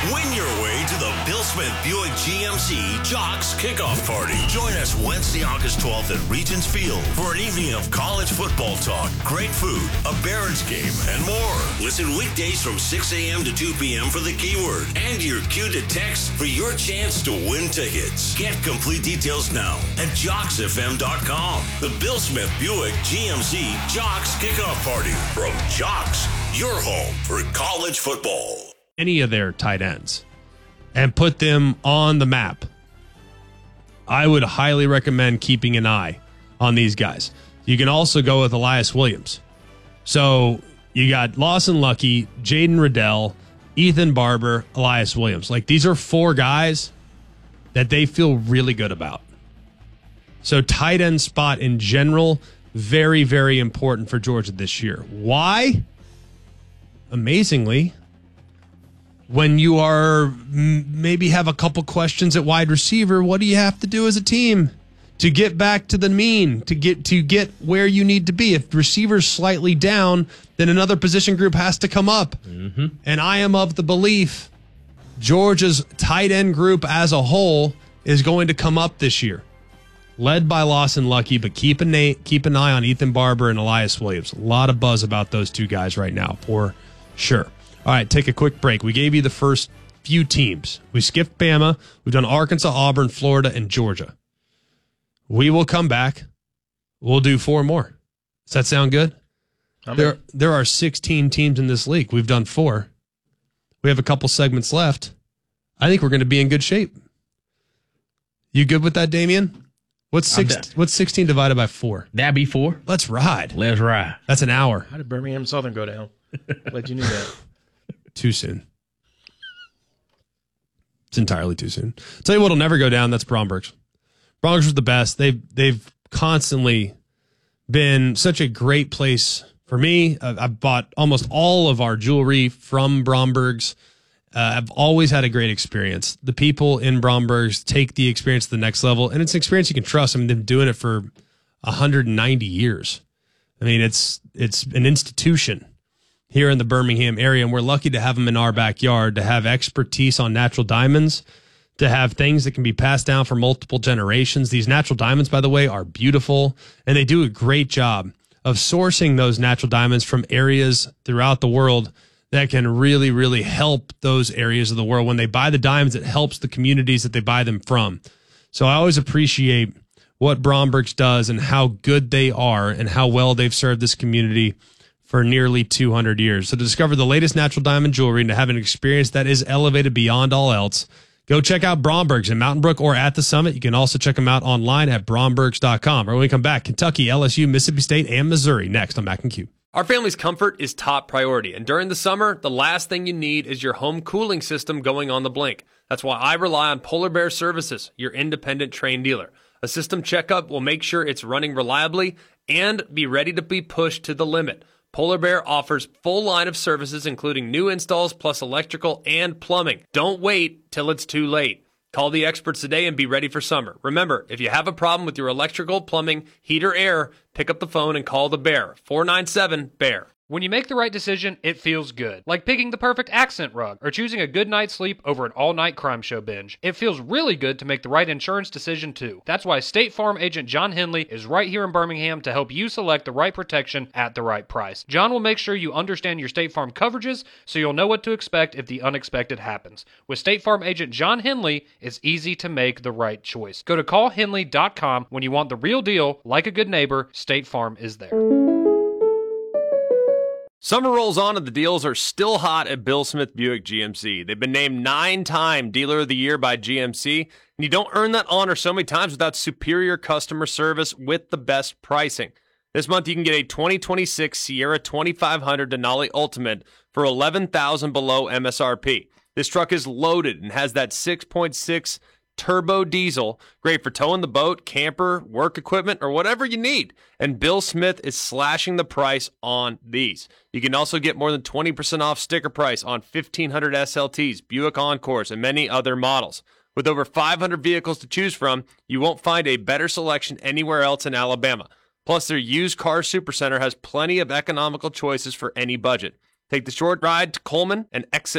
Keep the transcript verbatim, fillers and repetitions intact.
Win your way to the Bill Smith Buick G M C Jocks Kickoff Party. Join us Wednesday, August twelfth at Regents Field for an evening of college football talk, great food, a Barons game, and more. Listen weekdays from six a.m. to two p.m. for the keyword and your cue to text for your chance to win tickets. Get complete details now at jocks f m dot com. The Bill Smith Buick G M C Jocks Kickoff Party from Jocks, your home for college football. Any of their tight ends and put them on the map, I would highly recommend keeping an eye on these guys. You can also go with Elias Williams. So you got Lawson Lucky, Jaden Riddell, Ethan Barber, Elias Williams. Like, these are four guys that they feel really good about. So tight end spot in general, very, very important for Georgia this year. Why? Amazingly, when you are maybe have a couple questions at wide receiver, what do you have to do as a team to get back to the mean, to get to get where you need to be? If receiver's slightly down, then another position group has to come up. Mm-hmm. And I am of the belief Georgia's tight end group as a whole is going to come up this year, led by Lawson Lucky, but keep an eye, keep an eye on Ethan Barber and Elias Williams. A lot of buzz about those two guys right now, for sure. All right, take a quick break. We gave you the first few teams. We skipped Bama. We've done Arkansas, Auburn, Florida, and Georgia. We will come back. We'll do four more. Does that sound good? I'm there, in. There are sixteen teams in this league. We've done four. We have a couple segments left. I think we're going to be in good shape. You good with that, Damien? What's six? What's sixteen divided by four? That'd be four. Let's ride. Let's ride. That's an hour. How did Birmingham Southern go down? Glad you knew that. Too soon. It's entirely too soon. I'll tell you what'll never go down. That's Bromberg's. Bromberg's was the best. They've they've constantly been such a great place for me. I've, I've bought almost all of our jewelry from Bromberg's. Uh, I've always had a great experience. The people in Bromberg's take the experience to the next level, and it's an experience you can trust. I mean, they've been doing it for one hundred ninety years. I mean, it's it's an institution here in the Birmingham area, and we're lucky to have them in our backyard, to have expertise on natural diamonds, to have things that can be passed down for multiple generations. These natural diamonds, by the way, are beautiful, and they do a great job of sourcing those natural diamonds from areas throughout the world that can really, really help those areas of the world. When they buy the diamonds, it helps the communities that they buy them from. So I always appreciate what Bromberg's does and how good they are and how well they've served this community for nearly two hundred years. So to discover the latest natural diamond jewelry and to have an experience that is elevated beyond all else, go check out Bromberg's in Mountain Brook or at the Summit. You can also check them out online at brombergs dot com. Or when we come back, Kentucky, L S U, Mississippi State, and Missouri next on Mac and Q. Our family's comfort is top priority, and during the summer, the last thing you need is your home cooling system going on the blink. That's why I rely on Polar Bear Services, your independent Trane dealer. A system checkup will make sure it's running reliably and be ready to be pushed to the limit. Polar Bear offers full line of services, including new installs plus electrical and plumbing. Don't wait till it's too late. Call the experts today and be ready for summer. Remember, if you have a problem with your electrical, plumbing, heat, or air, pick up the phone and call the Bear. four nine seven, B E A R. When you make the right decision, it feels good. Like picking the perfect accent rug or choosing a good night's sleep over an all-night crime show binge. It feels really good to make the right insurance decision, too. That's why State Farm agent John Henley is right here in Birmingham to help you select the right protection at the right price. John will make sure you understand your State Farm coverages so you'll know what to expect if the unexpected happens. With State Farm agent John Henley, it's easy to make the right choice. Go to call henley dot com when you want the real deal. Like a good neighbor, State Farm is there. Summer rolls on and the deals are still hot at Bill Smith Buick G M C. They've been named nine-time Dealer of the Year by G M C, and you don't earn that honor so many times without superior customer service with the best pricing. This month you can get a twenty twenty-six Sierra twenty-five hundred Denali Ultimate for eleven thousand dollars below M S R P. This truck is loaded and has that six point six turbo diesel, great for towing the boat, camper, work equipment, or whatever you need. And Bill Smith is slashing the price on these. You can also get more than twenty percent off sticker price on fifteen hundred S L Ts, Buick Encores, and many other models. With over five hundred vehicles to choose from, you won't find a better selection anywhere else in Alabama. Plus, their used car supercenter has plenty of economical choices for any budget. Take the short ride to Coleman and exit